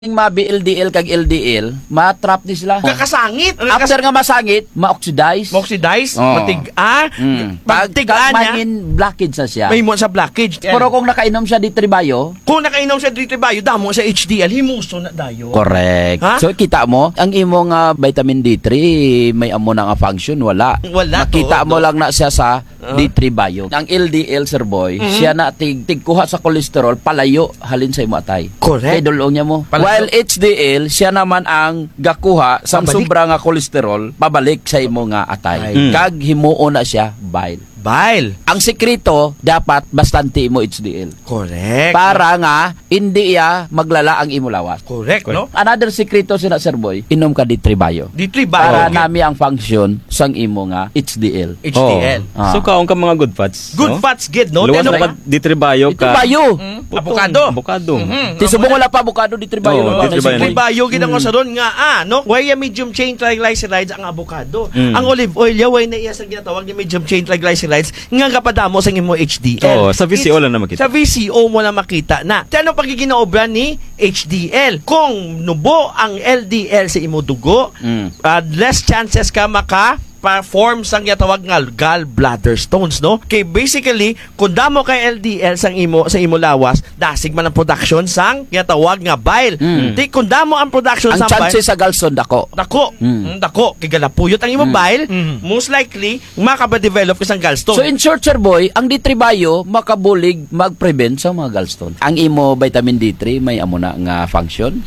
Mabi LDL kag LDL, matrap ni sila. Kakasangit. After nga masangit, ma-oxidize. Ma-oxidize, Oo. matiga. Pagtigaan niya, mangin blockage sa siya. may mo sa blockage. Pero kung nakainom siya di tribayo, kung nakainom sa Dritribayo, damo sa HDL, himuso na dayo. correct. Ha? So kita mo, ang imong vitamin D3 may amo na nga function, wala. Wala, Makita mo todo. lang na siya sa D3 bio. Ang LDL sir boy, siya na tigkuha sa kolesterol palayo halin sa imo atay. Correct. Kay dulong niya mo. Palayo. While HDL, siya naman ang gakuha sa Pabalik. sobra nga kolesterol pabalik sa imo nga atay. Kag himuo na siya bile. Bile. Ang sekreto, dapat bastante mo HDL. Correct. Para nga, hindi ya maglala ang imo lawas. Correct, no? Another sekreto sila, Sir Boy, inom ka di tribayo. Dritribayo. Para nami ang function sang imo nga HDL. HDL. Ah. So kaon ka mga good fats. Good fats, good, no? Luwas Ano na ba? pag ditribayo ka. Tribayo. Avocado. Avocado. Ti subong wala pa avocado di tribayo. Oo, Ano, di tribayo. Sir Boy? Dritribayo, ginang sa doon nga, no? Why medium chain triglycerides ang avocado. Mm. Ang olive oil, why na iya sa ginatawag ni medium chain triglycerides, nga kapadamo sa imo HDL. Oo, sa VCO lang na makita. Sa VCO mo na makita na. Ano pagiginaobra ni HDL? Kung nubo ang LDL sa imo dugo, less chances ka maka-form sang yatawag nga gallbladder stones, no? Kay basically, kung damo kay LDL sa imo lawas, dasig man ang production sang yatawag nga bile. Di kung damo ang production Ang sang bile, chances sa galson dako. dako. Dako. Kay galapuyot ang imo bile, most likely, makaba-develop ka sang gallstone. So in short, Sir Boy, ang D3 makabulig mag-prevent sa mga gallstone. Ang imo vitamin D3 may amo na nga function.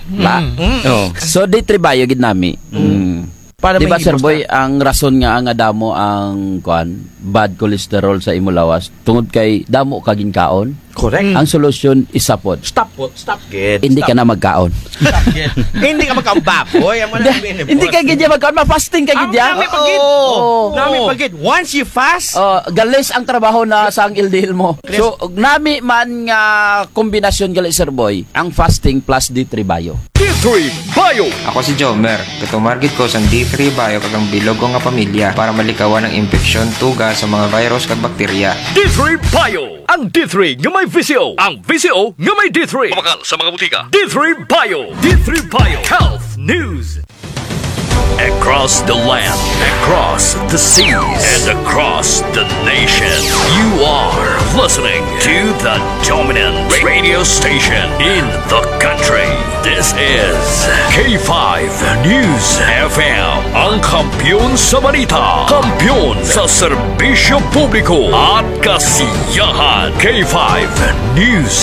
Oo. So D3 gid nami. Para Di ba, may Sir himos Boy, ang rason nga damo ang bad cholesterol sa imo lawas tungod kay damo kaging kaon. Correct. Ang solusyon isa pod. Stop get. Hindi ka na magkaon. Stop get. Hindi ka magkababoy. Hindi ka gidya magkaon, ma-fasting ka gidya. Nami pagid. Oo. Nami pagid. Once you fast, Galis ang trabaho na sa ang LDL mo. So, nami man nga kombinasyon gali, Sir Boy, ang fasting plus D3 bio. D3 Bio. Ako si Jomer, katumargit ko sa D3 Bio kagang bilog ko nga pamilya para malikawan ang infeksyon, tuga sa mga virus kag bakterya. D3 Bio. Ang D3 nga may VCO. Ang VCO nga may D3. Pamakal sa mga butika. D3 Bio. D3 Bio. Health News. Across the land, across the seas, and across the nation, you are listening to the dominant radio station in the country. This is K5 News FM, ang kampiyon sa balita, kampiyon sa serbisyo publiko at kasiyahan. K5 News